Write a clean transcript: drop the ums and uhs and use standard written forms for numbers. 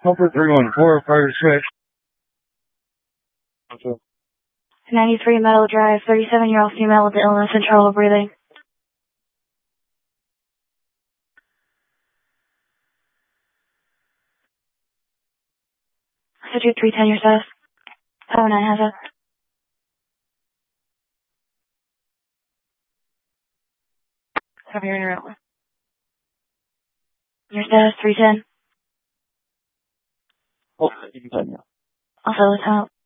Helper 314, fire switch. 93 Meadow Drive, 37-year-old female with illness and trouble breathing. Subject 310, your status. 509 has it. Copy, you're in your route. Your status 310. Oh, you can tell me. Also, listen out.